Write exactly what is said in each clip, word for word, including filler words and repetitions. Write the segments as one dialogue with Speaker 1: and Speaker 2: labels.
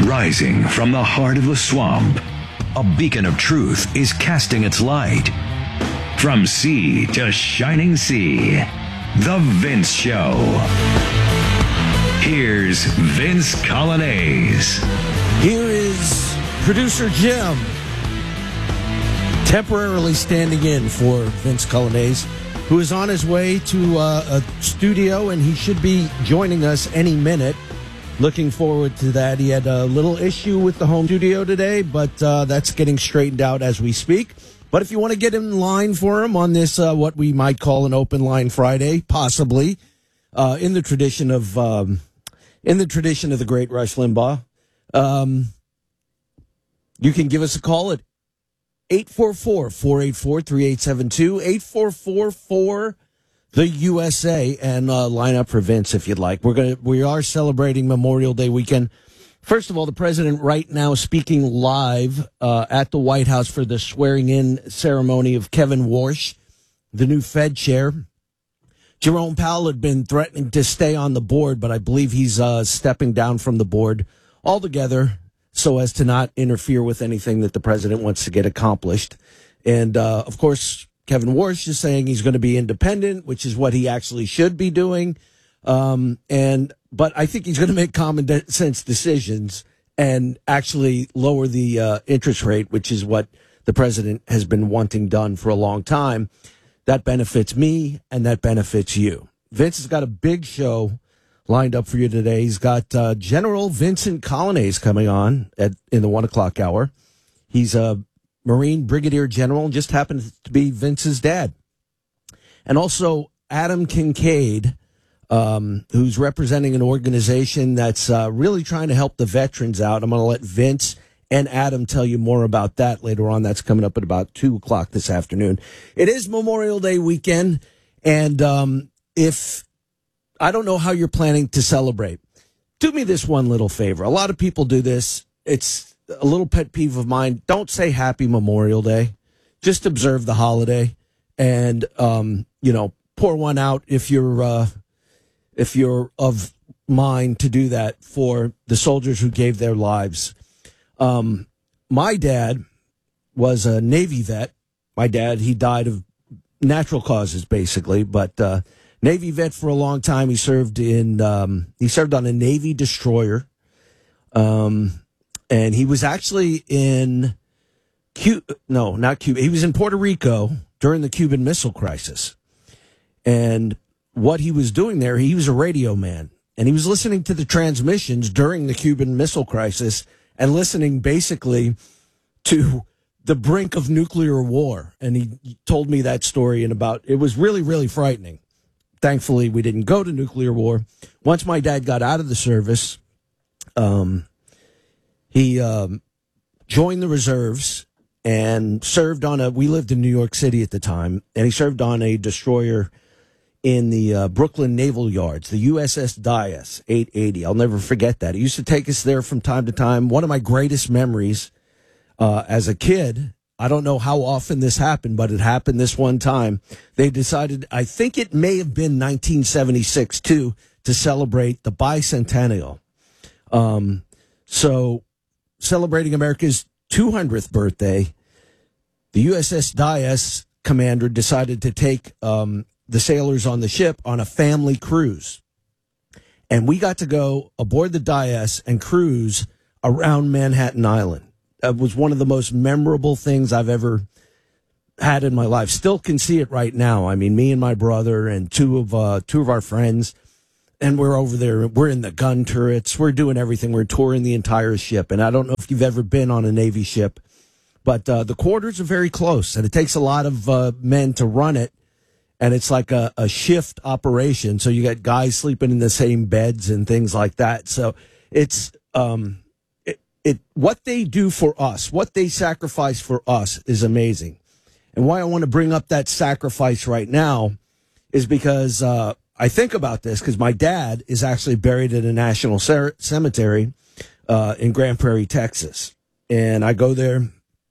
Speaker 1: Rising from the heart of the swamp, a beacon of truth is casting its light. From sea to shining sea, The Vince Show. Here's Vince Coglianese.
Speaker 2: Here is producer Jim, temporarily standing in for Vince Coglianese, who is on his way to uh, a studio, and he should be joining us any minute. Looking forward to that. He had a little issue with the home studio today, but uh, that's getting straightened out as we speak. But if you want to get in line for him on this, uh, what we might call an open line Friday, possibly, uh, in the tradition of um, in the tradition of the great Rush Limbaugh, um, you can give us a call at eight four four, four eight four, three eight seven two, eight four four four the U S A, and uh, line up for Vince if you'd like. We're gonna we are celebrating Memorial Day weekend. First of all, the president right now speaking live uh, at the White House for the swearing-in ceremony of Kevin Warsh, the new Fed chair. Jerome Powell had been threatening to stay on the board, but I believe he's uh, stepping down from the board altogether so as to not interfere with anything that the president wants to get accomplished. And, uh, of course, Kevin Warsh is saying he's going to be independent, which is what he actually should be doing. Um, and but I think he's going to make common de- sense decisions and actually lower the uh, interest rate, which is what the president has been wanting done for a long time. That benefits me, and that benefits you. Vince has got a big show lined up for you today. He's got uh, General Vincent Coglianese coming on at in the one o'clock hour. He's a Marine Brigadier General and just happens to be Vince's dad. And also Adam Kincaid, um, who's representing an organization that's uh, really trying to help the veterans out. I'm going to let Vince and Adam tell you more about that later on. That's coming up at about two o'clock this afternoon. It is Memorial Day weekend, and um, if I don't know how you're planning to celebrate, do me this one little favor. A lot of people do this. It's a little pet peeve of mine. Don't say Happy Memorial Day. Just observe the holiday, and um, you know, pour one out if you're uh, if you're of mind to do that for the soldiers who gave their lives. Um, my dad was a Navy vet. My dad, he died of natural causes, basically, but uh, Navy vet for a long time. He served in um, he served on a Navy destroyer. Um. And he was actually in Cuba. No, not Cuba. He was in Puerto Rico during the Cuban Missile Crisis. And what he was doing there, he was a radio man. And he was listening to the transmissions during the Cuban Missile Crisis and listening basically to the brink of nuclear war. And he told me that story in about, it was really, really frightening. Thankfully, we didn't go to nuclear war. Once my dad got out of the service, um, He um, joined the reserves and served on a, we lived in New York City at the time, and he served on a destroyer in the uh, Brooklyn Naval Yards, the U S S Dias eight eighty. I'll never forget that. He used to take us there from time to time. One of my greatest memories uh, as a kid, I don't know how often this happened, but it happened this one time. They decided, I think it may have been nineteen seventy-six too, to celebrate the bicentennial. Um, so... Celebrating America's two hundredth birthday, the U S S Dias commander decided to take um, the sailors on the ship on a family cruise. And we got to go aboard the Dias and cruise around Manhattan Island. It was one of the most memorable things I've ever had in my life. Still can see it right now. I mean, me and my brother and two of uh, two of our friends, and we're over there. We're in the gun turrets. We're doing everything. We're touring the entire ship. And I don't know if you've ever been on a Navy ship, but uh, the quarters are very close, and it takes a lot of uh, men to run it. And it's like a, a shift operation. So you got guys sleeping in the same beds and things like that. So it's um, it, it what they do for us, what they sacrifice for us is amazing. And why I want to bring up that sacrifice right now is because uh, I think about this because my dad is actually buried at a national cer- cemetery uh, in Grand Prairie, Texas. And I go there,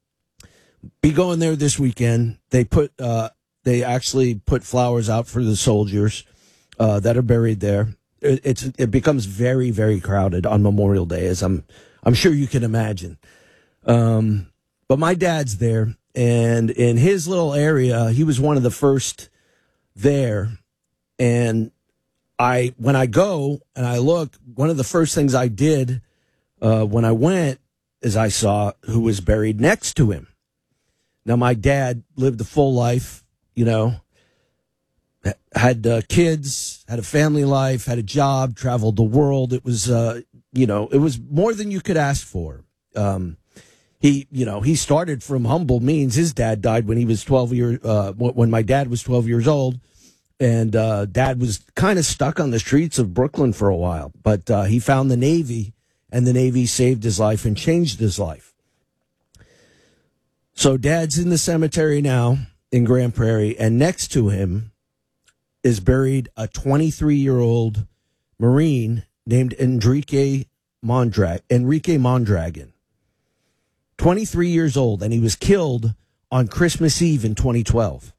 Speaker 2: be going there this weekend. They put, uh, they actually put flowers out for the soldiers uh, that are buried there. It, it's, it becomes very, very crowded on Memorial Day, as I'm, I'm sure you can imagine. Um, but my dad's there, and in his little area, he was one of the first there. And I, when I go and I look, one of the first things I did uh, when I went is I saw who was buried next to him. Now, my dad lived a full life, you know, had uh, kids, had a family life, had a job, traveled the world. It was, uh, you know, it was more than you could ask for. Um, he, you know, he started from humble means. His dad died when he was twelve years, uh, when my dad was twelve years old. And uh, Dad was kind of stuck on the streets of Brooklyn for a while. But uh, he found the Navy, and the Navy saved his life and changed his life. So Dad's in the cemetery now in Grand Prairie, and next to him is buried a twenty-three-year-old Marine named Enrique Mondrag- Enrique Mondragon. twenty-three years old, and he was killed on Christmas Eve in twenty twelve.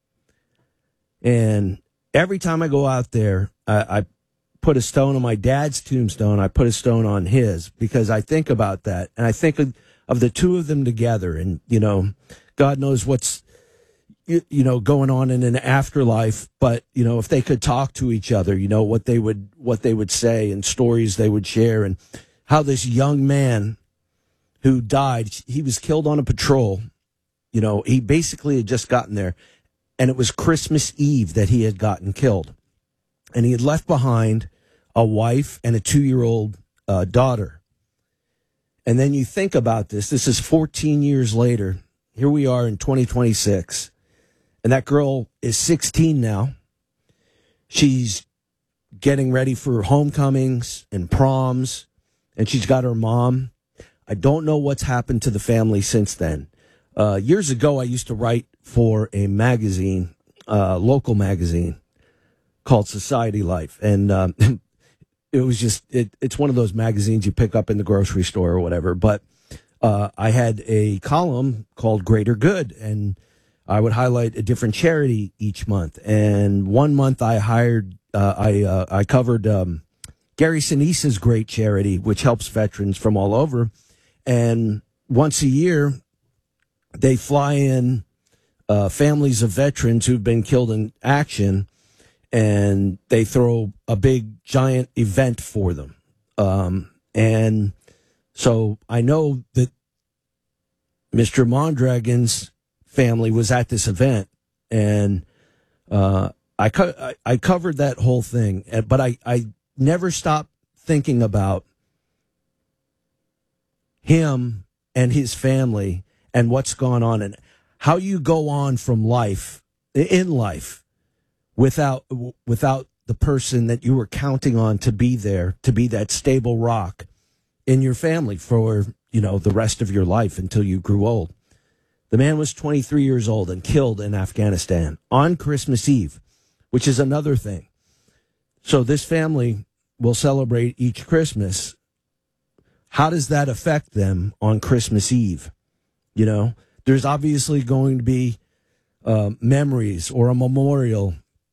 Speaker 2: And every time I go out there, I, I put a stone on my dad's tombstone. I put a stone on his, because I think about that. And I think of, of the two of them together. And, you know, God knows what's, you, you know, going on in an afterlife. But, you know, if they could talk to each other, you know, what they would, what they would say and stories they would share, and how this young man who died, he was killed on a patrol. You know, he basically had just gotten there. And it was Christmas Eve that he had gotten killed. And he had left behind a wife and a two-year-old uh, daughter. And then you think about this. This is fourteen years later. Here we are in twenty twenty-six. And that girl is sixteen now. She's getting ready for homecomings and proms. And she's got her mom. I don't know what's happened to the family since then. Uh, years ago, I used to write for a magazine, uh, local magazine called Society Life. And um, it was just, it, it's one of those magazines you pick up in the grocery store or whatever. But uh, I had a column called Greater Good, and I would highlight a different charity each month. And one month I hired, uh, I uh, I covered um, Gary Sinise's great charity, which helps veterans from all over. And once a year, they fly in uh, families of veterans who've been killed in action, and they throw a big, giant event for them. Um, and so I know that Mister Mondragon's family was at this event, and uh, I, co- I, I covered that whole thing, but I, I never stopped thinking about him and his family and what's gone on, and how you go on from life, in life, without without the person that you were counting on to be there, to be that stable rock in your family for, you know, the rest of your life until you grew old. The man was twenty-three years old and killed in Afghanistan on Christmas Eve, which is another thing. So this family will celebrate each Christmas. How does that affect them on Christmas Eve? You know, there's obviously going to be uh, memories or a memorial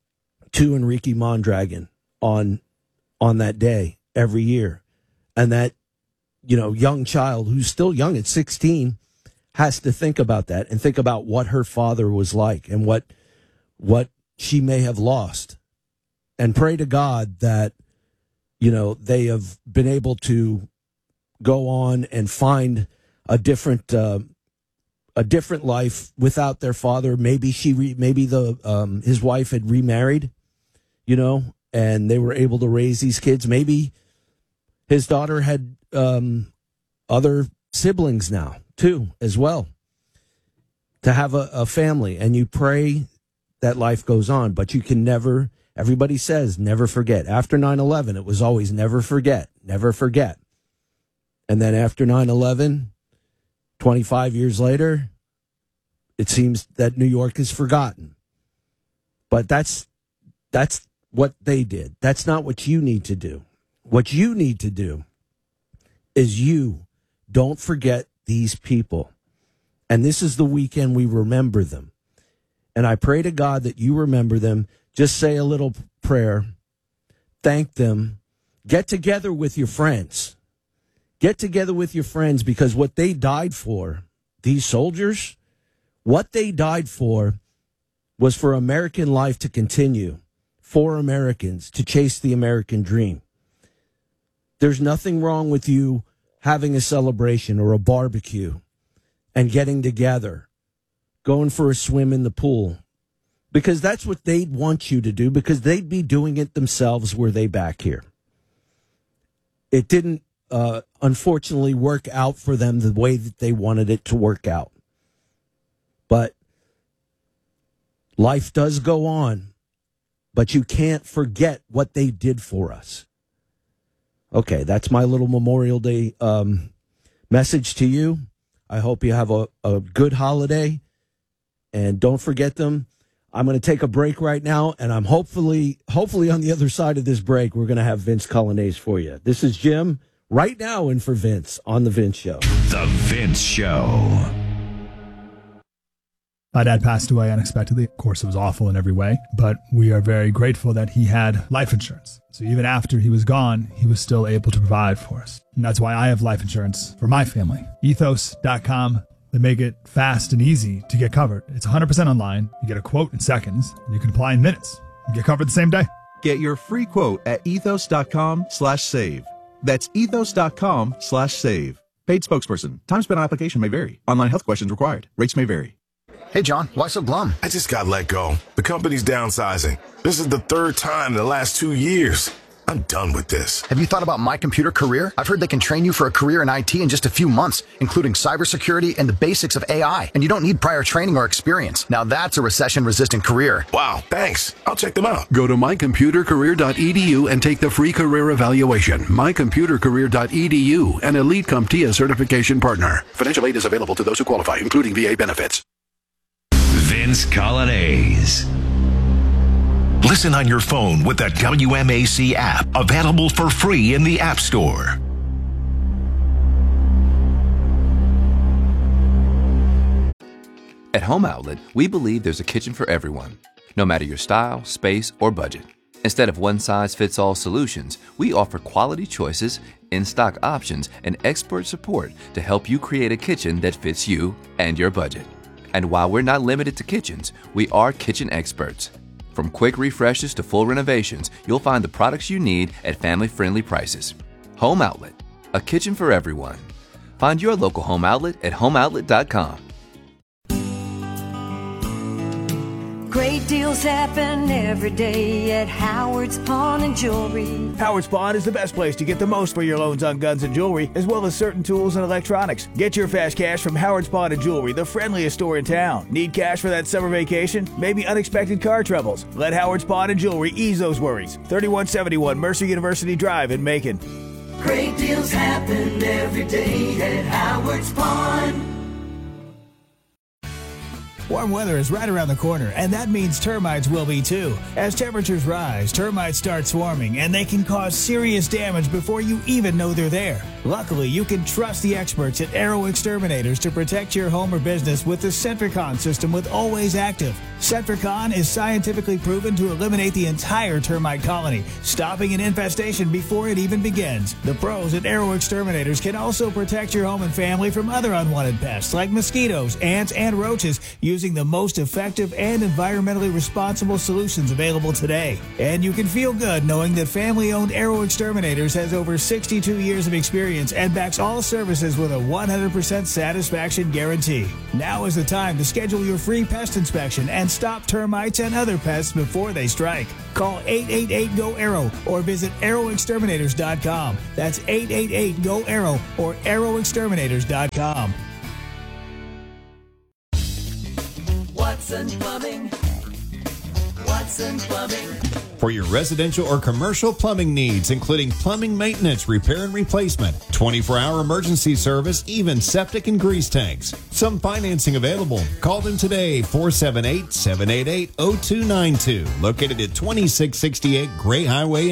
Speaker 2: to Enrique Mondragon on on that day every year. And that, you know, young child who's still young at sixteen has to think about that and think about what her father was like and what what she may have lost. And pray to God that, you know, they have been able to go on and find a different uh, a different life without their father. Maybe she, re- maybe the um, his wife had remarried, you know, and they were able to raise these kids. Maybe his daughter had um, other siblings now too, as well, to have a, a family. And you pray that life goes on, but you can never. Everybody says never forget. After nine eleven, it was always never forget, never forget. And then after nine eleven, twenty-five years later, it seems that New York is forgotten. But that's that's what they did. That's not what you need to do. What you need to do is you don't forget these people. And this is the weekend we remember them. And I pray to God that you remember them. Just say a little prayer. Thank them. Get together with your friends. Get together with your friends, because what they died for, these soldiers, what they died for was for American life to continue, for Americans to chase the American dream. There's nothing wrong with you having a celebration or a barbecue and getting together, going for a swim in the pool, because that's what they'd want you to do, because they'd be doing it themselves were they back here. It didn't, uh, unfortunately, work out for them the way that they wanted it to work out. But life does go on, but you can't forget what they did for us. Okay, that's my little Memorial Day um, message to you. I hope you have a, a good holiday, and don't forget them. I'm going to take a break right now, and I'm hopefully, hopefully on the other side of this break, we're going to have Vince Colonnese for you. This is Jim, right now in for Vince on The Vince Show.
Speaker 1: The Vince Show.
Speaker 3: My dad passed away unexpectedly. Of course, it was awful in every way, but we are very grateful that he had life insurance. So even after he was gone, he was still able to provide for us. And that's why I have life insurance for my family. ethos dot com. They make it fast and easy to get covered. It's one hundred percent online. You get a quote in seconds. And you can apply in minutes. You get covered the same day.
Speaker 4: Get your free quote at ethos dot com slash save. That's ethos dot com slash save. Paid spokesperson. Time spent on application may vary. Online health questions required. Rates may vary.
Speaker 5: Hey, John, why so glum?
Speaker 6: I just got let go. The company's downsizing. This is the third time in the last two years. I'm done with this.
Speaker 5: Have you thought about My Computer Career? I've heard they can train you for a career in I T in just a few months, including cybersecurity and the basics of A I. And you don't need prior training or experience. Now that's a recession-resistant career.
Speaker 6: Wow, thanks. I'll check them out.
Speaker 7: Go to my computer career dot e d u and take the free career evaluation. my computer career dot e d u, an Elite CompTIA certification partner. Financial aid is available to those who qualify, including V A benefits.
Speaker 1: Vince Colonnese. Listen on your phone with the W M A C app, available for free in the App Store.
Speaker 8: At Home Outlet, we believe there's a kitchen for everyone, no matter your style, space, or budget. Instead of one-size-fits-all solutions, we offer quality choices, in-stock options, and expert support to help you create a kitchen that fits you and your budget. And while we're not limited to kitchens, we are kitchen experts. From quick refreshes to full renovations, you'll find the products you need at family-friendly prices. Home Outlet, a kitchen for everyone. Find your local Home Outlet at home outlet dot com.
Speaker 9: Great deals happen every day at Howard's Pawn and Jewelry.
Speaker 10: Howard's Pawn is the best place to get the most for your loans on guns and jewelry, as well as certain tools and electronics. Get your fast cash from Howard's Pawn and Jewelry, the friendliest store in town. Need cash for that summer vacation? Maybe unexpected car troubles? Let Howard's Pawn and Jewelry ease those worries. thirty-one seventy-one Mercer University Drive in Macon.
Speaker 9: Great deals happen every day at Howard's Pawn.
Speaker 10: Warm weather is right around the corner, and that means termites will be too. As temperatures rise, termites start swarming, and they can cause serious damage before you even know they're there. Luckily, you can trust the experts at Arrow Exterminators to protect your home or business with the Centricon system with Always Active. Centricon is scientifically proven to eliminate the entire termite colony, stopping an infestation before it even begins. The pros at Arrow Exterminators can also protect your home and family from other unwanted pests like mosquitoes, ants, and roaches using the most effective and environmentally responsible solutions available today. And you can feel good knowing that family-owned Arrow Exterminators has over sixty-two years of experience and backs all services with a one hundred percent satisfaction guarantee. Now is the time to schedule your free pest inspection and stop termites and other pests before they strike. Call eight eight eight, G O, ARROW or visit arrow exterminators dot com. That's eight eight eight, G O, ARROW or arrow exterminators dot com.
Speaker 9: Watson Plumbing. Watson Plumbing.
Speaker 11: For your residential or commercial plumbing needs, including plumbing maintenance, repair and replacement, twenty-four hour emergency service, even septic and grease tanks. Some financing available. Call them today, four seven eight, seven eight eight, zero two nine two. Located at twenty-six sixty-eight Gray Highway in